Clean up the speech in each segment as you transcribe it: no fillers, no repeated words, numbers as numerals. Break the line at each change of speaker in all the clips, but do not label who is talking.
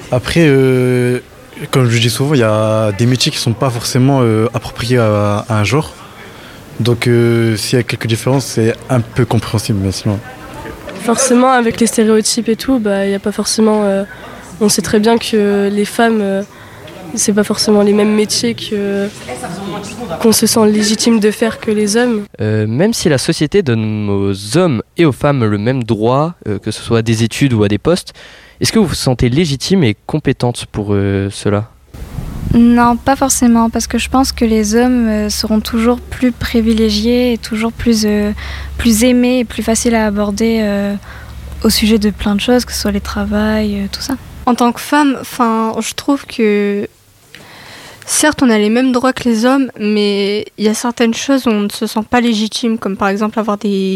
Après, comme je dis souvent, il y a des métiers qui ne sont pas forcément appropriés à un genre. Donc s'il y a quelques différences, c'est un peu compréhensible, mais sinon...
Forcément, avec les stéréotypes et tout, il n'y a pas forcément... on sait très bien que les femmes, c'est pas forcément les mêmes métiers qu'on se sent légitime de faire que les hommes.
Même si la société donne aux hommes et aux femmes le même droit, que ce soit à des études ou à des postes, est-ce que vous vous sentez légitime et compétente pour cela ?
Non, pas forcément, parce que je pense que les hommes seront toujours plus privilégiés et toujours plus aimés et plus faciles à aborder au sujet de plein de choses, que ce soit les travails, tout ça.
En tant que femme, je trouve que certes, on a les mêmes droits que les hommes, mais il y a certaines choses où on ne se sent pas légitime, comme par exemple avoir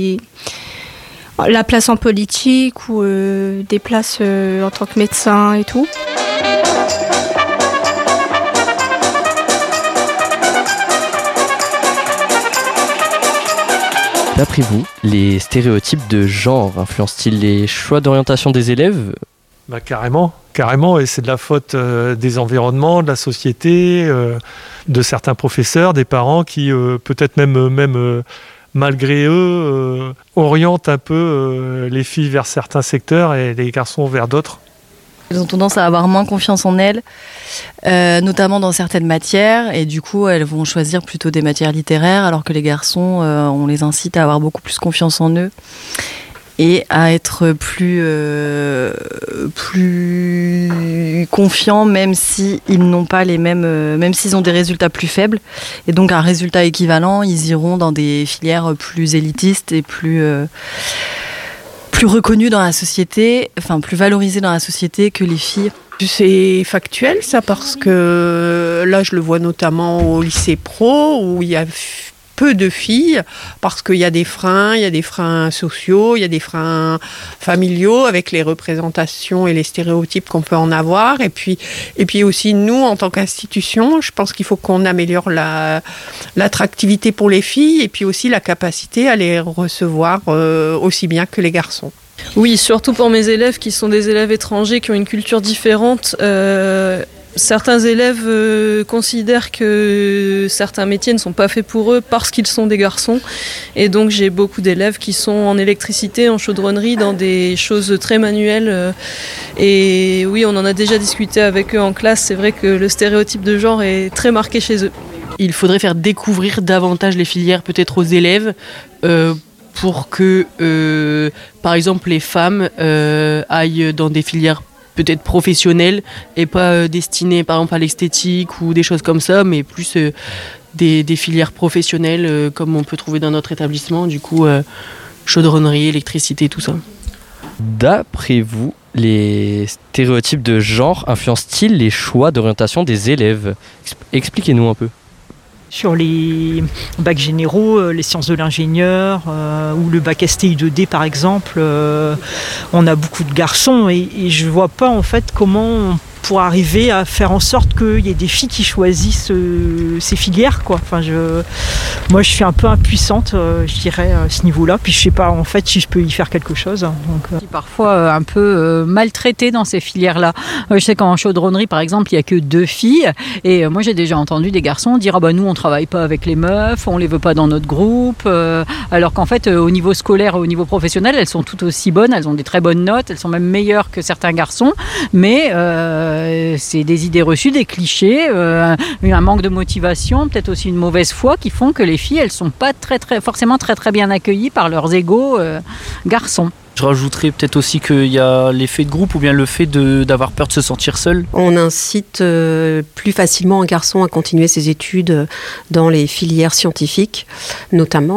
la place en politique ou des places en tant que médecin et tout.
D'après vous, les stéréotypes de genre influencent-ils les choix d'orientation des élèves ?
Carrément, et c'est de la faute des environnements, de la société, de certains professeurs, des parents qui peut-être même malgré eux orientent un peu les filles vers certains secteurs et les garçons vers d'autres.
Elles ont tendance à avoir moins confiance en elles, notamment dans certaines matières, et du coup elles vont choisir plutôt des matières littéraires, alors que les garçons, on les incite à avoir beaucoup plus confiance en eux et à être plus confiants, même s'ils n'ont pas les mêmes, même s'ils ont des résultats plus faibles, et donc un résultat équivalent, ils iront dans des filières plus élitistes et plus reconnues dans la société, enfin plus valorisées dans la société que les filles.
C'est factuel ça, parce que là je le vois notamment au lycée pro où il y a peu de filles, parce qu'il y a des freins sociaux, il y a des freins familiaux avec les représentations et les stéréotypes qu'on peut en avoir, et puis aussi nous en tant qu'institution, je pense qu'il faut qu'on améliore l'attractivité pour les filles et puis aussi la capacité à les recevoir aussi bien que les garçons.
Oui, surtout pour mes élèves qui sont des élèves étrangers qui ont une culture différente. Certains élèves considèrent que certains métiers ne sont pas faits pour eux parce qu'ils sont des garçons. Et donc j'ai beaucoup d'élèves qui sont en électricité, en chaudronnerie, dans des choses très manuelles. Et oui, on en a déjà discuté avec eux en classe. C'est vrai que le stéréotype de genre est très marqué chez eux.
Il faudrait faire découvrir davantage les filières peut-être aux élèves pour que, par exemple, les femmes aillent dans des filières peut-être professionnelles et pas destinées par exemple à l'esthétique ou des choses comme ça, mais plus des filières professionnelles comme on peut trouver dans notre établissement, du coup chaudronnerie, électricité, tout ça.
D'après vous, les stéréotypes de genre influencent-ils les choix d'orientation des élèves ? Expliquez-nous un peu.
Sur les bacs généraux, les sciences de l'ingénieur ou le bac STI 2D par exemple, on a beaucoup de garçons et je vois pas en fait comment pour arriver à faire en sorte qu'il y ait des filles qui choisissent ces filières, quoi. Enfin, moi, je suis un peu impuissante, je dirais, à ce niveau-là. Puis je sais pas, en fait, si je peux y faire quelque chose. Donc,
parfois un peu maltraitée dans ces filières-là. Je sais qu'en chaudronnerie, par exemple, il y a que 2 filles. Et moi, j'ai déjà entendu des garçons dire nous, on travaille pas avec les meufs, on les veut pas dans notre groupe. Alors qu'en fait, au niveau scolaire, au niveau professionnel, elles sont toutes aussi bonnes. Elles ont des très bonnes notes. Elles sont même meilleures que certains garçons. Mais c'est des idées reçues, des clichés, un manque de motivation, peut-être aussi une mauvaise foi qui font que les filles, elles sont pas forcément très bien accueillies par leurs égaux garçons.
Je rajouterais peut-être aussi qu'il y a l'effet de groupe ou bien le fait d'avoir peur de se sentir seul.
On incite plus facilement un garçon à continuer ses études dans les filières scientifiques, notamment.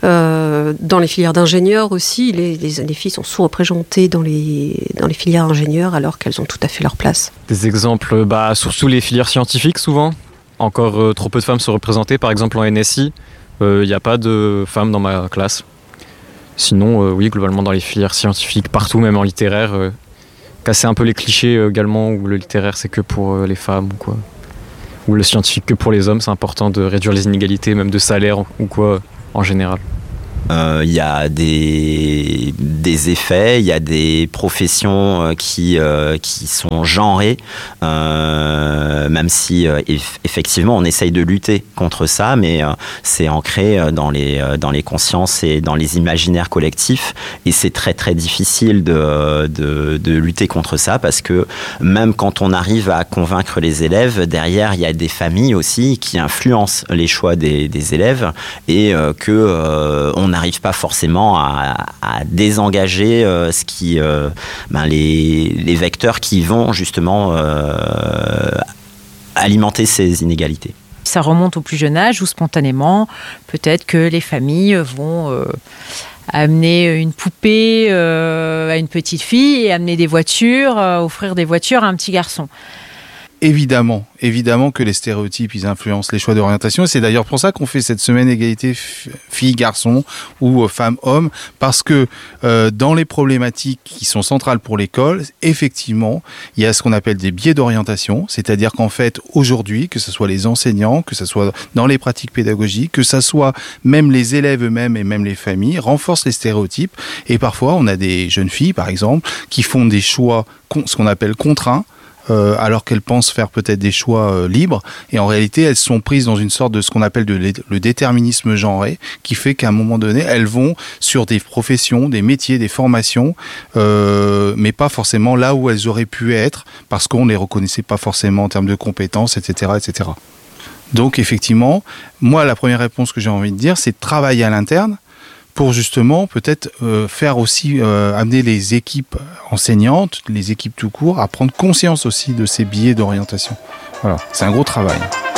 Dans les filières d'ingénieurs aussi, les filles sont sous-représentées dans les filières d'ingénieurs alors qu'elles ont tout à fait leur place.
Des exemples, surtout les filières scientifiques souvent. Encore trop peu de femmes sont représentées, par exemple en NSI. Il n'y a pas de femmes dans ma classe. Sinon, oui, globalement dans les filières scientifiques, partout, même en littéraire, casser un peu les clichés également, où le littéraire c'est que pour les femmes ou quoi. Ou le scientifique que pour les hommes, c'est important de réduire les inégalités, même de salaire ou quoi, en général.
Il y a des effets, il y a des professions qui sont genrées, même si effectivement on essaye de lutter contre ça, mais c'est ancré dans les consciences et dans les imaginaires collectifs, et c'est très très difficile de lutter contre ça, parce que même quand on arrive à convaincre les élèves, derrière il y a des familles aussi qui influencent les choix des élèves, et on n'arrive pas forcément à désengager les vecteurs qui vont justement alimenter ces inégalités.
Ça remonte au plus jeune âge, où spontanément, peut-être que les familles vont amener une poupée à une petite fille et amener des voitures, offrir des voitures à un petit garçon.
Évidemment que les stéréotypes, ils influencent les choix d'orientation. Et c'est d'ailleurs pour ça qu'on fait cette semaine égalité filles-garçons ou femmes-hommes, parce que dans les problématiques qui sont centrales pour l'école, effectivement, il y a ce qu'on appelle des biais d'orientation, c'est-à-dire qu'en fait, aujourd'hui, que ce soit les enseignants, que ce soit dans les pratiques pédagogiques, que ce soit même les élèves eux-mêmes et même les familles, renforcent les stéréotypes. Et parfois, on a des jeunes filles, par exemple, qui font des choix, ce qu'on appelle contraints, alors qu'elles pensent faire peut-être des choix libres, et en réalité elles sont prises dans une sorte de ce qu'on appelle le déterminisme genré, qui fait qu'à un moment donné elles vont sur des professions, des métiers, des formations, mais pas forcément là où elles auraient pu être, parce qu'on ne les reconnaissait pas forcément en termes de compétences, etc., etc. Donc effectivement, moi la première réponse que j'ai envie de dire, c'est de travailler à l'interne, pour justement peut-être faire aussi amener les équipes enseignantes, les équipes tout court, à prendre conscience aussi de ces biais d'orientation. Voilà, c'est un gros travail.